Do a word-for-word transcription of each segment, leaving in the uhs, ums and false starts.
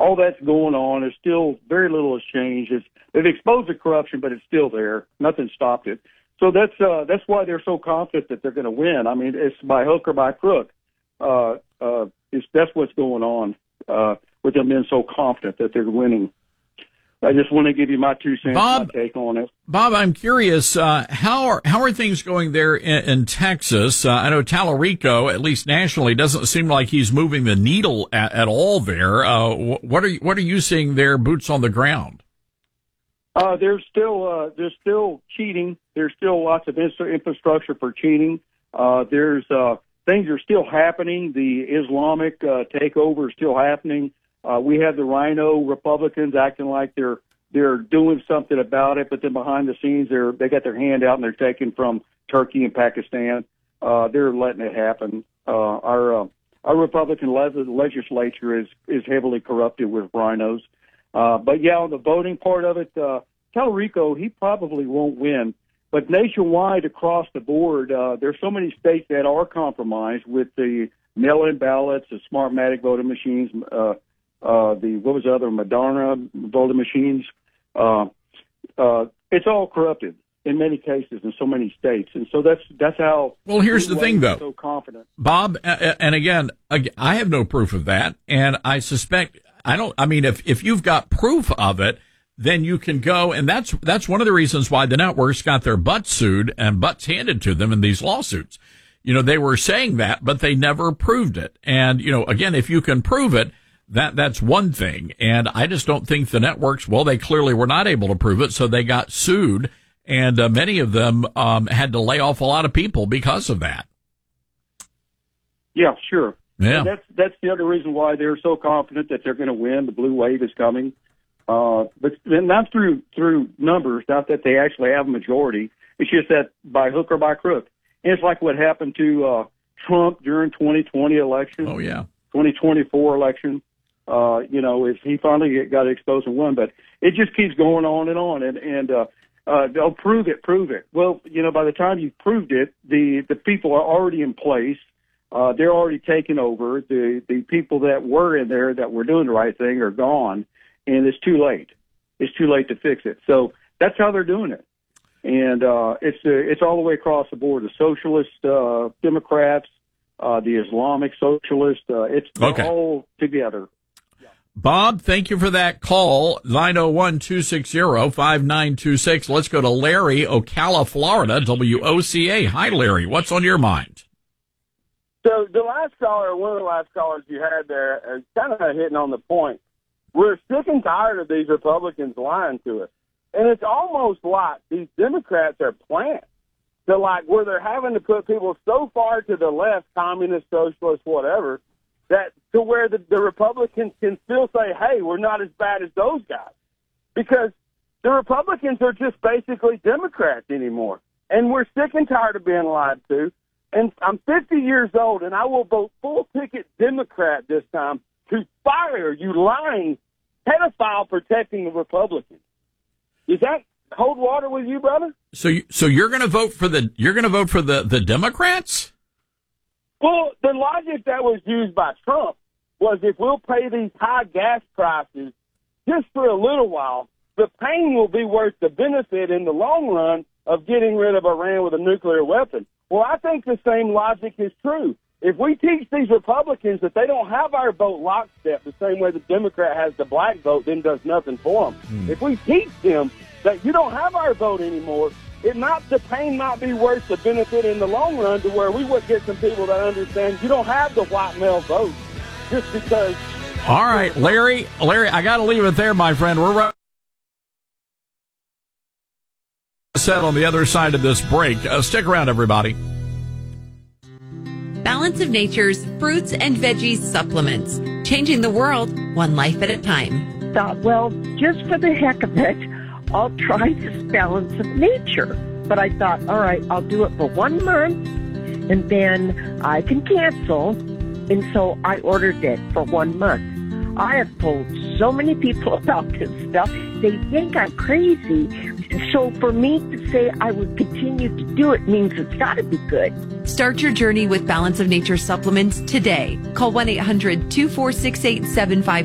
all that's going on. There's still very little has changed. It's, they've exposed the corruption, but it's still there. Nothing stopped it. So that's uh, that's why they're so confident that they're going to win. I mean, it's by hook or by crook. Uh, uh, it's, that's what's going on uh, with them being so confident that they're winning. I just want to give you my two cents, Bob, my take on it. Bob, I'm curious, uh, how are how are things going there in, in Texas? Uh, I know Tallarico, at least nationally, doesn't seem like he's moving the needle at, at all there. Uh, what are you, what are you seeing there, boots on the ground? Uh, there's still uh, there's still cheating. There's still lots of infrastructure for cheating. Uh, there's uh, things are still happening. The Islamic uh, takeover is still happening. Uh, we have the Rhino Republicans acting like they're they're doing something about it, but then behind the scenes they're they got their hand out and they're taking from Turkey and Pakistan. Uh, they're letting it happen. Uh, our uh, our Republican le- legislature is is heavily corrupted with rhinos. Uh, but yeah, on the voting part of it, uh, Tallarico, he probably won't win. But nationwide, across the board, uh, there's so many states that are compromised with the mail-in ballots, the Smartmatic voting machines. Uh, Uh, the, what was the other, Moderna voting machines. Uh, uh, it's all corrupted in many cases in so many states. And so that's, that's how. Well, here's the thing though. So confident. Bob, and again, I have no proof of that. And I suspect, I don't, I mean, if, if you've got proof of it, then you can go. And that's, that's one of the reasons why the networks got their butts sued and butts handed to them in these lawsuits. You know, they were saying that, but they never proved it. And, you know, again, if you can prove it, That that's one thing, and I just don't think the networks, well, they clearly were not able to prove it, so they got sued, and uh, many of them um, had to lay off a lot of people because of that. Yeah, sure. Yeah, and that's that's the other reason why they're so confident that they're going to win. The blue wave is coming, uh, but not through through numbers, not that they actually have a majority. It's just that by hook or by crook. And it's like what happened to uh, Trump during twenty twenty election. Oh yeah, twenty twenty-four election. Uh, you know, if he finally got exposed and won, but it just keeps going on and on, and and uh, uh, they'll prove it, prove it. Well, you know, by the time you've proved it, the the people are already in place. Uh, they're already taken over. The the people that were in there that were doing the right thing are gone, and it's too late. It's too late to fix it. So that's how they're doing it, and uh, it's uh, it's all the way across the board. The socialist uh, Democrats, uh, the Islamic socialists, uh, it's okay. all together. Bob, thank you for that call. nine oh one, two six zero, five nine two six. Let's go to Larry, Ocala, Florida, W O C A. Hi, Larry. What's on your mind? So the last caller, one of the last callers you had there, is kind of hitting on the point. We're sick and tired of these Republicans lying to us. And it's almost like these Democrats are plants. So like where they're having to put people so far to the left, communist, socialist, whatever, that to where the, the Republicans can still say, hey, we're not as bad as those guys. Because the Republicans are just basically Democrats anymore. And we're sick and tired of being lied to. And I'm fifty years old, and I will vote full-ticket Democrat this time to fire you lying pedophile protecting the Republicans. Does that hold water with you, brother? So, you, so you're going to vote for the you're going to vote for the, the Democrats? Well, the logic that was used by Trump was if we'll pay these high gas prices just for a little while, the pain will be worth the benefit in the long run of getting rid of Iran with a nuclear weapon. Well, I think the same logic is true. If we teach these Republicans that they don't have our vote lockstep the same way the Democrat has the black vote, then does nothing for them. Mm. If we teach them that you don't have our vote anymore, it might, the pain might be worth the benefit in the long run to where we would get some people that understand you don't have the white male vote just because. All right, Larry, Larry, I got to leave it there, my friend. We're right set on the other side of this break. Uh, stick around, everybody. Balance of Nature's fruits and veggies supplements, changing the world one life at a time. Thought, well, just for the heck of it, I'll try this Balance of Nature. But I thought, all right, I'll do it for one month, and then I can cancel. And so I ordered it for one month. I have told so many people about this stuff. They think I'm crazy. So for me to say I would continue to do it means it's got to be good. Start your journey with Balance of Nature supplements today. Call one eight hundred, two four six, eight seven five one.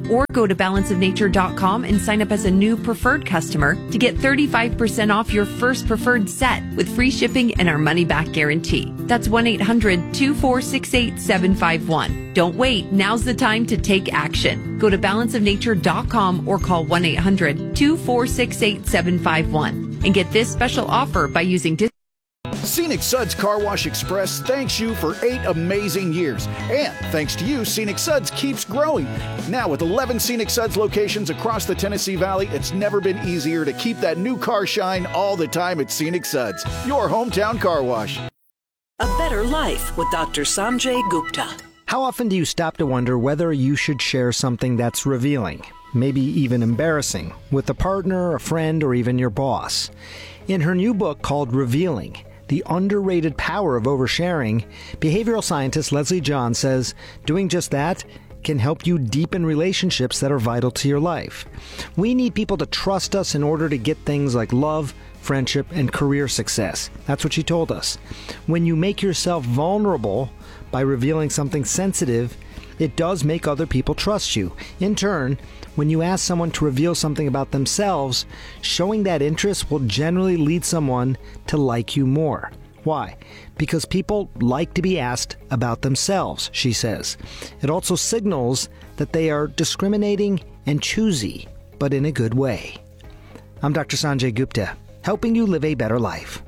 Or go to balance of nature dot com and sign up as a new preferred customer to get thirty-five percent off your first preferred set with free shipping and our money-back guarantee. That's one eight hundred two four six eight seven five one. Don't wait. Now's the time to take action. Go to balance of nature dot com or call one eight hundred two four six eight seven five one and get this special offer by using dis- Scenic Suds Car Wash Express thanks you for eight amazing years. And thanks to you, Scenic Suds keeps growing. Now with eleven Scenic Suds locations across the Tennessee Valley, it's never been easier to keep that new car shine all the time at Scenic Suds, your hometown car wash. A Better Life with Doctor Sanjay Gupta. How often do you stop to wonder whether you should share something that's revealing, maybe even embarrassing, with a partner, a friend, or even your boss? In her new book called Revealing, The Underrated Power of Oversharing, behavioral scientist Leslie John says doing just that can help you deepen relationships that are vital to your life. We need people to trust us in order to get things like love, friendship, and career success. That's what she told us. When you make yourself vulnerable by revealing something sensitive, it does make other people trust you. In turn, when you ask someone to reveal something about themselves, showing that interest will generally lead someone to like you more. Why? Because people like to be asked about themselves, she says. It also signals that they are discriminating and choosy, but in a good way. I'm Doctor Sanjay Gupta, helping you live a better life.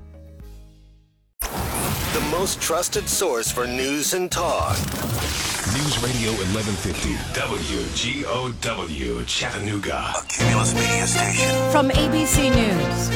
The most trusted source for news and talk. News Radio eleven fifty, W G O W, Chattanooga. A Cumulus Media Station. From A B C News,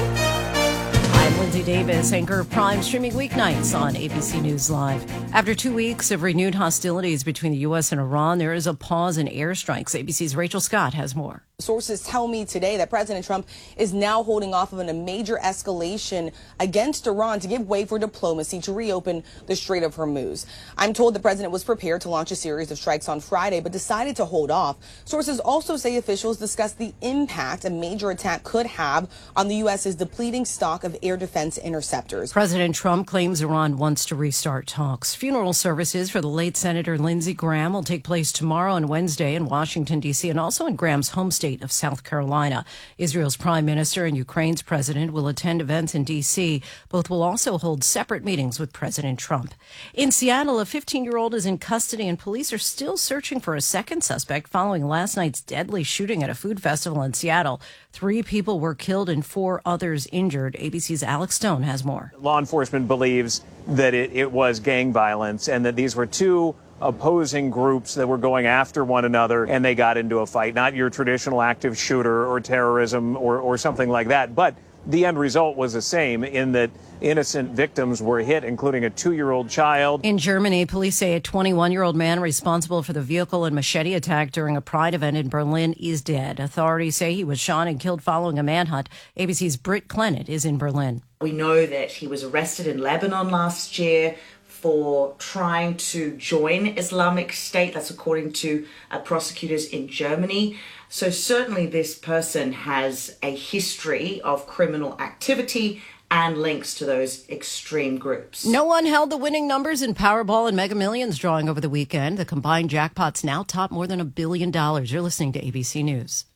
I'm Lindsay Davis, anchor of Prime, streaming weeknights on A B C News Live. After two weeks of renewed hostilities between the U S and Iran, there is a pause in airstrikes. A B C's Rachel Scott has more. Sources tell me today that President Trump is now holding off on a major escalation against Iran to give way for diplomacy to reopen the Strait of Hormuz. I'm told the president was prepared to launch a series of strikes on Friday, but decided to hold off. Sources also say officials discussed the impact a major attack could have on the U S's depleting stock of air defense interceptors. President Trump claims Iran wants to restart talks. Funeral services for the late Senator Lindsey Graham will take place tomorrow and Wednesday in Washington, D C, and also in Graham's home state of South Carolina. Israel's prime minister and Ukraine's president will attend events in D C. Both will also hold separate meetings with President Trump. In Seattle, a fifteen-year-old is in custody and police are still searching for a second suspect following last night's deadly shooting at a food festival in Seattle. Three people were killed and four others injured. A B C's Alex Stone has more. Law enforcement believes that it, it was gang violence and that these were two opposing groups that were going after one another and they got into a fight. Not your traditional active shooter or terrorism or, or something like that. But the end result was the same in that innocent victims were hit, including a two-year-old child. In Germany, police say a twenty-one-year-old man responsible for the vehicle and machete attack during a Pride event in Berlin is dead. Authorities say he was shot and killed following a manhunt. A B C's Britt Clennett is in Berlin. We know that he was arrested in Lebanon last year for trying to join Islamic State. That's according to uh, prosecutors in Germany. So certainly this person has a history of criminal activity and links to those extreme groups. No one held the winning numbers in Powerball and Mega Millions drawing over the weekend. The combined jackpots now top more than a billion dollars. You're listening to A B C News.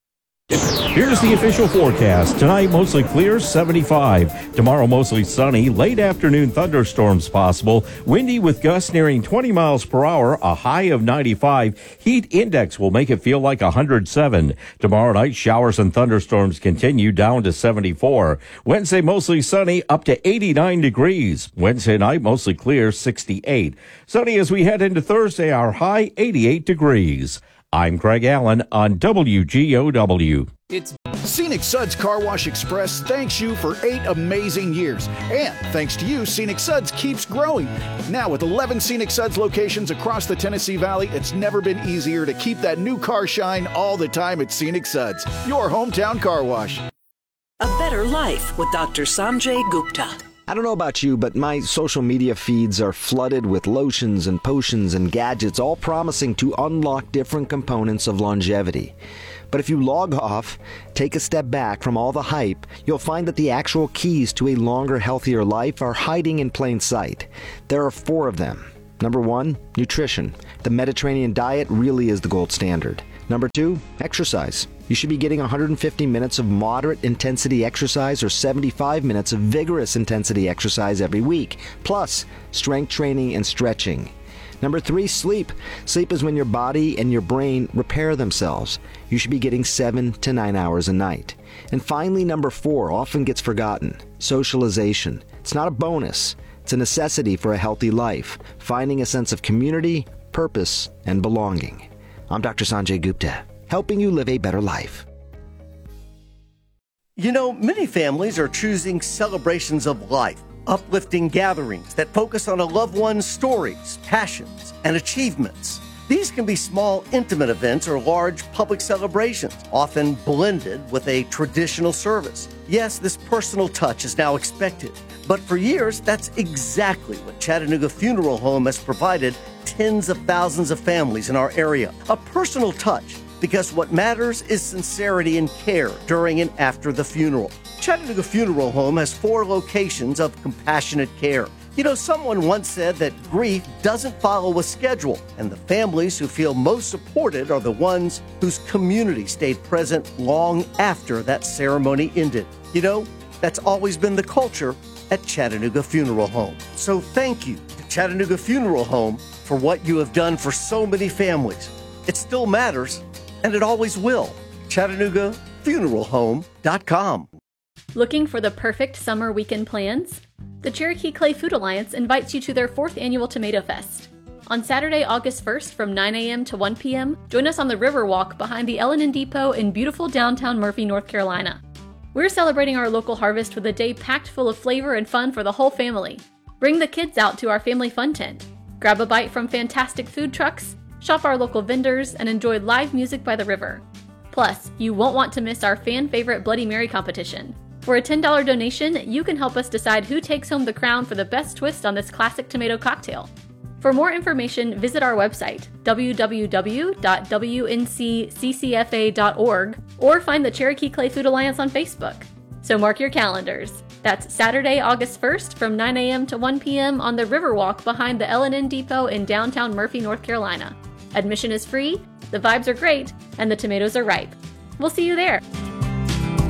Here's the official forecast. Tonight, mostly clear, seventy-five. Tomorrow, mostly sunny. Late afternoon thunderstorms possible. Windy with gusts nearing twenty miles per hour, a high of ninety-five. Heat index will make it feel like one hundred seven. Tomorrow night, showers and thunderstorms continue down to seventy-four. Wednesday, mostly sunny, up to eighty-nine degrees. Wednesday night, mostly clear, sixty-eight. Sunny as we head into Thursday, our high, eighty-eight degrees. I'm Craig Allen on W G O W. It's Scenic Suds Car Wash Express thanks you for eight amazing years. And thanks to you, Scenic Suds keeps growing. Now with eleven Scenic Suds locations across the Tennessee Valley, it's never been easier to keep that new car shine all the time at Scenic Suds, your hometown car wash. A Better Life with Doctor Sanjay Gupta. I don't know about you, but my social media feeds are flooded with lotions and potions and gadgets, all promising to unlock different components of longevity. But if you log off, take a step back from all the hype, you'll find that the actual keys to a longer, healthier life are hiding in plain sight. There are four of them. Number one, nutrition. The Mediterranean diet really is the gold standard. Number two, exercise. You should be getting one hundred fifty minutes of moderate intensity exercise or seventy-five minutes of vigorous intensity exercise every week, plus strength training and stretching. Number three, sleep. Sleep is when your body and your brain repair themselves. You should be getting seven to nine hours a night. And finally, number four, often gets forgotten, socialization. It's not a bonus. It's a necessity for a healthy life, finding a sense of community, purpose, and belonging. I'm Doctor Sanjay Gupta, helping you live a better life. You know, many families are choosing celebrations of life, uplifting gatherings that focus on a loved one's stories, passions, and achievements. These can be small, intimate events or large public celebrations, often blended with a traditional service. Yes, this personal touch is now expected, but for years, that's exactly what Chattanooga Funeral Home has provided tens of thousands of families in our area. A personal touch, because what matters is sincerity and care during and after the funeral. Chattanooga Funeral Home has four locations of compassionate care. You know, someone once said that grief doesn't follow a schedule, and the families who feel most supported are the ones whose community stayed present long after that ceremony ended. You know, that's always been the culture at Chattanooga Funeral Home. So thank you to Chattanooga Funeral Home for what you have done for so many families. It still matters, and it always will. Chattanooga Funeral Home dot com. Looking for the perfect summer weekend plans? The Cherokee Clay Food Alliance invites you to their fourth annual Tomato Fest. On Saturday, August first from nine a.m. to one p.m., join us on the Riverwalk behind the L and N Depot in beautiful downtown Murphy, North Carolina. We're celebrating our local harvest with a day packed full of flavor and fun for the whole family. Bring the kids out to our family fun tent. Grab a bite from fantastic food trucks, shop our local vendors, and enjoy live music by the river. Plus, you won't want to miss our fan-favorite Bloody Mary competition. For a ten dollars donation, you can help us decide who takes home the crown for the best twist on this classic tomato cocktail. For more information, visit our website, w w w dot w n c c c f a dot org, or find the Cherokee Clay Food Alliance on Facebook. So mark your calendars. That's Saturday, August first from nine a.m. to one p.m. on the Riverwalk behind the L and N Depot in downtown Murphy, North Carolina. Admission is free, the vibes are great, and the tomatoes are ripe. We'll see you there.